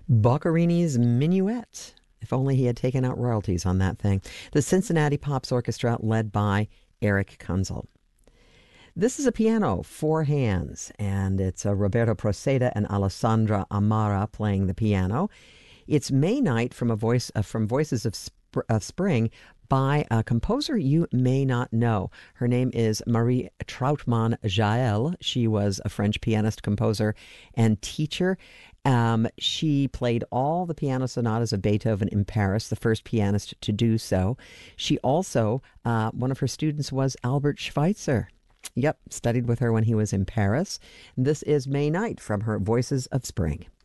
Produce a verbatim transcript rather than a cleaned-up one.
Boccherini's Minuet. If only he had taken out royalties on that thing. The Cincinnati Pops Orchestra, led by Eric Kunzel. This is a piano, four hands, and it's uh, Roberto Proceda and Alessandra Amara playing the piano. It's May Night from a voice uh, from Voices of, Sp- of Spring by a composer you may not know. Her name is Marie Trautmann Jael. She was a French pianist, composer, and teacher. Um, she played all the piano sonatas of Beethoven in Paris, the first pianist to do so. She also, uh, one of her students was Albert Schweitzer. Yep, studied with her when he was in Paris. This is May Night from her Voices of Spring.